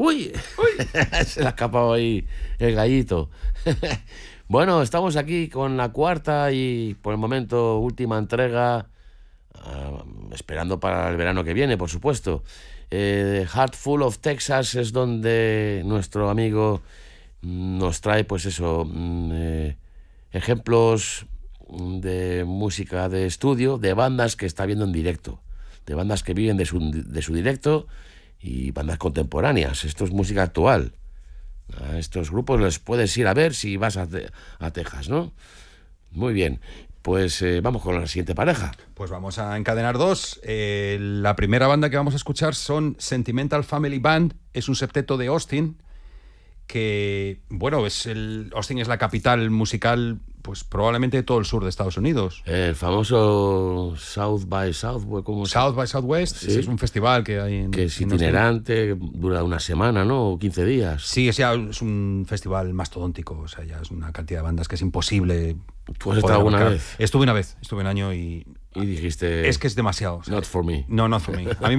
¡Uy! Se le ha escapado ahí el gallito. Bueno, estamos aquí con la cuarta y por el momento última entrega, esperando para el verano que viene, por supuesto. Heart Full of Texas es donde nuestro amigo nos trae, pues eso, ejemplos de música de estudio, de bandas que está viendo en directo, de bandas que viven de su directo y bandas contemporáneas. Esto es música actual. A estos grupos les puedes ir a ver si vas a Texas, ¿no? Muy bien, pues vamos con la siguiente pareja. Pues vamos a encadenar dos. La primera banda que vamos a escuchar son Sentimental Family Band. Es un septeto de Austin, que, bueno, Austin es la capital musical, pues probablemente de todo el sur de Estados Unidos. El famoso South by Southwest. South by Southwest, sí. Ese es un festival que hay que es itinerante, dura una semana, ¿no? O 15 días. Sí, es un festival mastodóntico, o sea, ya es una cantidad de bandas que es imposible. ¿Tú has estado alguna vez? Estuve una vez, estuve un año y dijiste... Es que es demasiado. Not for me. No, not for me. A mí